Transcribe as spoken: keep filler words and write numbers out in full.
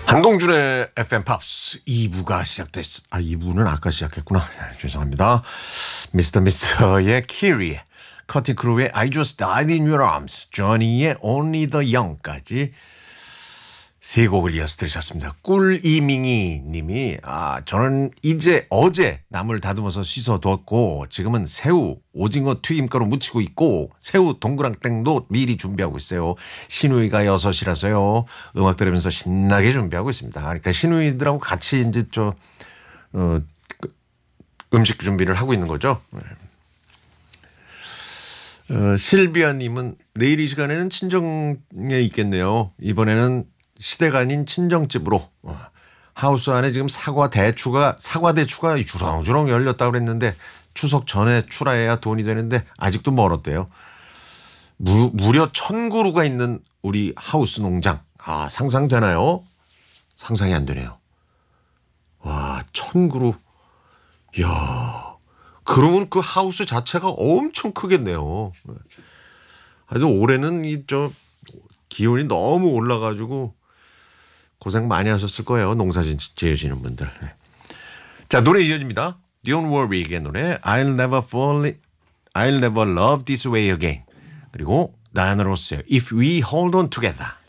한동준의 에프엠 팝스 이 부가 시작됐, 아, 이 부는 아까 시작했구나. 죄송합니다. 미스터 미스터의 키리, 커티 크루의 I Just Died in Your Arms, 조니의 Only the Young까지 세 곡을 이어서 들으셨습니다. 꿀이밍이 님이, 아, 저는 이제 어제 나물 다듬어서 씻어뒀고, 지금은 새우, 오징어 튀김가루 무치고 있고, 새우 동그랑땡도 미리 준비하고 있어요. 시누이가 여섯이라서요. 음악 들으면서 신나게 준비하고 있습니다. 그러니까 시누이들하고 같이 이제 저, 어, 그 음식 준비를 하고 있는 거죠. 어, 실비아 님은 내일 이 시간에는 친정에 있겠네요. 이번에는 시대가 아닌 친정집으로. 하우스 안에 지금 사과 대추가 사과 대추가 주렁주렁 열렸다고 그랬는데 추석 전에 출하해야 돈이 되는데 아직도 멀었대요. 무, 무려 천 그루가 있는 우리 하우스 농장. 아, 상상되나요? 상상이 안 되네요. 와, 천 그루. 이야, 그러면 그 하우스 자체가 엄청 크겠네요. 하여튼 올해는 이 저 기온이 너무 올라가지고 고생 많이 하셨을 거예요. 농사 지으시는 분들. 자, 노래 이어집니다. Don't Worry의 노래 I'll never fall, I'll never love this way again. 그리고 다이아나 로스의 If We Hold On Together.